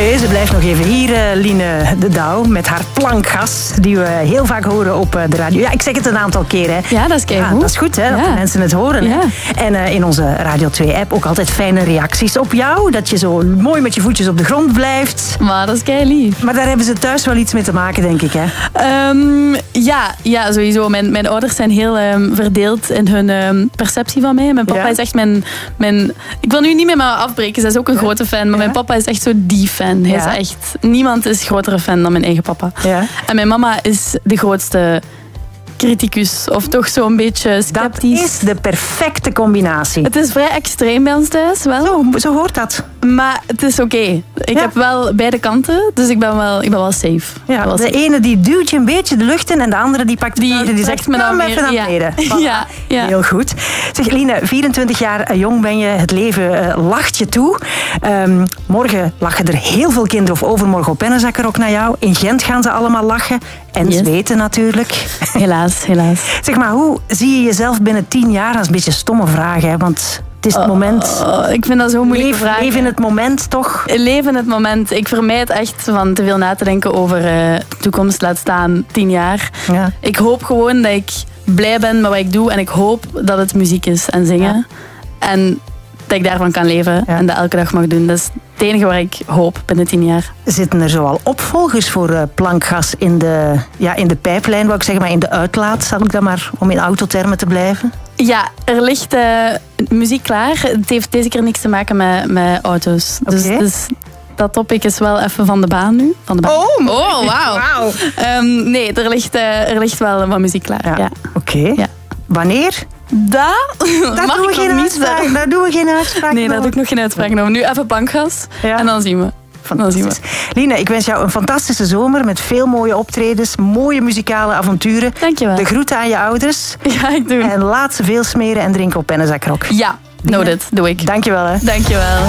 Nee, ze blijft nog even hier, Line de Douw, met haar plankgas, die we heel vaak horen op de radio. Ja, ik zeg het een aantal keren. Ja, dat is keigoed. Ja, dat is goed, hè, dat mensen het horen. Ja. Hè. En in onze Radio 2-app ook altijd fijne reacties op jou, dat je zo mooi met je voetjes op de grond blijft. Maar dat is keilief. Maar daar hebben ze thuis wel iets mee te maken, denk ik, hè? Ja, sowieso. Mijn ouders zijn heel verdeeld in hun perceptie van mij. Mijn papa is echt mijn... Ik wil nu niet meer afbreken, zij is ook een grote fan, maar mijn papa is echt zo die fan. Hij is echt... Niemand is grotere fan dan mijn eigen papa. Ja. En mijn mama is de grootste criticus, of toch zo'n beetje sceptisch. Dat is de perfecte combinatie. Het is vrij extreem bij ons thuis, wel. Zo hoort dat. Maar het is oké. Ik heb wel beide kanten, dus ik ben wel safe. Ja, de ene die duwt je een beetje de lucht in en de andere die pakt die zegt me dan even naar beneden. Ja. Heel goed. Zeg, Line, 24 jaar jong ben je, het leven lacht je toe. Morgen lachen er heel veel kinderen, of overmorgen op Pennezakker ook naar jou. In Gent gaan ze allemaal lachen. En zweten natuurlijk. Helaas. Zeg maar, hoe zie je jezelf binnen 10 jaar? Dat is een beetje een stomme vraag, hè? Want het is het moment. Ik vind dat zo'n moeilijke vraag. Leef in het moment, toch? Leef in het moment. Ik vermijd echt van te veel na te denken over de toekomst, laat staan 10 jaar. Ja. Ik hoop gewoon dat ik blij ben met wat ik doe. En ik hoop dat het muziek is en zingen. Ja. En dat ik daarvan kan leven en dat elke dag mag doen. Dat is het enige waar ik hoop binnen 10 jaar. Zitten er zoal opvolgers voor plankgas in de pijplijn, wou ik zeggen, maar in de uitlaat, zal ik dat maar, om in autotermen te blijven? Ja, er ligt muziek klaar. Het heeft deze keer niks te maken met auto's. Okay. Dus dat topic is wel even van de baan nu. Oh, wauw. Nee, er ligt wel wat muziek klaar. Ja. Oké. Ja. Wanneer? Daar doen we geen uitspraak. Nee, daar doe ik nog geen uitspraak over. Nu even plankgas en dan zien we. Fantastisch. Line, ik wens jou een fantastische zomer met veel mooie optredens, mooie muzikale avonturen. Dankjewel. De groeten aan je ouders. Ja, ik doe. En laat ze veel smeren en drinken op Pennezakker ook. Ja, noted. Doe ik. Dankjewel. Hè. Dankjewel.